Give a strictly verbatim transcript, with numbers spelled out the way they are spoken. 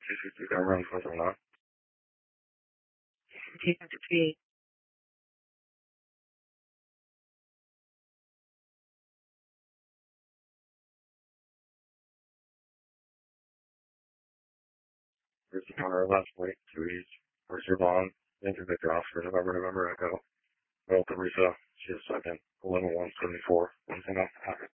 two six two, I'm running four seven nine. two six three. Here's the counter last week, two each. Where's your bond? Thank you, Victor Oscar, November, November, Echo. Well, Teresa, she is second, eleven one seventy four, one thing off the